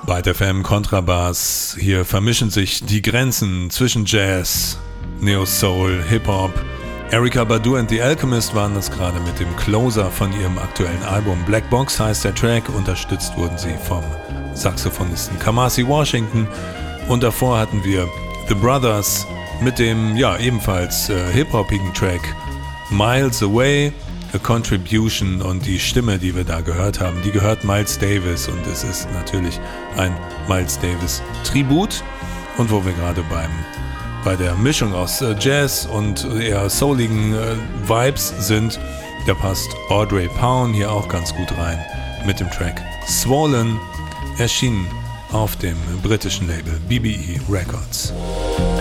Byte FM Kontrabass. Hier vermischen sich die Grenzen zwischen Jazz, Neo-Soul, Hip-Hop. Erykah Badu and the Alchemist waren das gerade mit dem Closer von ihrem aktuellen Album. Black Box heißt der Track. Unterstützt wurden sie vom Saxophonisten Kamasi Washington. Und davor hatten wir The Brothers mit dem ebenfalls hip-hopigen Track Miles Away. A Contribution, und die Stimme, die wir da gehört haben, die gehört Miles Davis, und es ist natürlich ein Miles Davis Tribut. Und wo wir gerade bei der Mischung aus Jazz und eher souligen Vibes sind, da passt Audrey Pound hier auch ganz gut rein mit dem Track Swollen, erschienen auf dem britischen Label BBE Records.